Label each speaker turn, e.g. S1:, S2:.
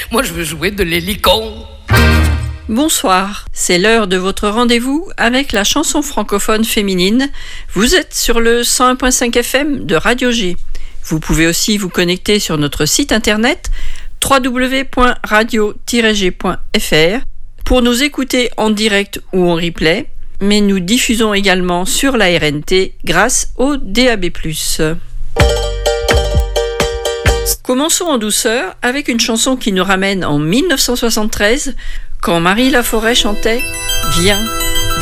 S1: Moi, je veux jouer de l'hélicon.
S2: Bonsoir, c'est l'heure de votre rendez-vous avec la chanson francophone féminine. Vous êtes sur le 101.5 FM de Radio G. Vous pouvez aussi vous connecter sur notre site internet www.radio-g.fr pour nous écouter en direct ou en replay, mais nous diffusons également sur la RNT grâce au DAB+. Commençons en douceur avec une chanson qui nous ramène en 1973 quand Marie Laforêt chantait « Viens, viens ».